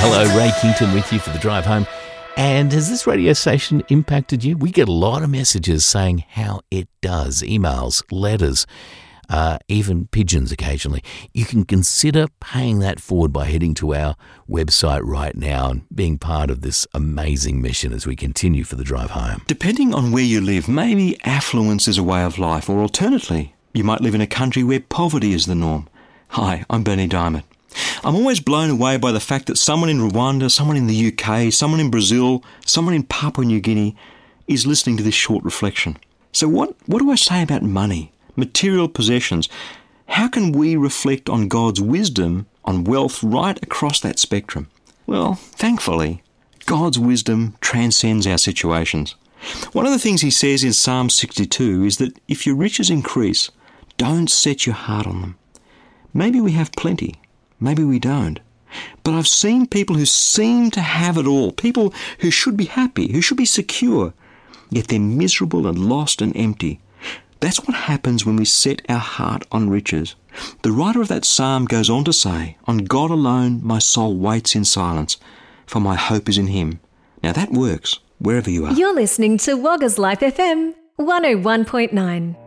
Hello, Ray Kington with you for the drive home. And has this radio station impacted you? We get a lot of messages saying how it does. Emails, letters, even pigeons occasionally. You can consider paying that forward by heading to our website right now and being part of this amazing mission as we continue for the drive home. Depending on where you live, maybe affluence is a way of life, or alternatively, you might live in a country where poverty is the norm. Hi, I'm Bernie Diamond. I'm always blown away by the fact that someone in Rwanda, someone in the UK, someone in Brazil, someone in Papua New Guinea is listening to this short reflection. So what do I say about money, material possessions? How can we reflect on God's wisdom on wealth right across that spectrum? Well, thankfully, God's wisdom transcends our situations. One of the things he says in Psalm 62 is that if your riches increase, don't set your heart on them. Maybe we have plenty. Maybe we don't. But I've seen people who seem to have it all, people who should be happy, who should be secure, yet they're miserable and lost and empty. That's what happens when we set our heart on riches. The writer of that psalm goes on to say, "On God alone my soul waits in silence, for my hope is in him." Now that works wherever you are. You're listening to Wagga's Life FM 101.9.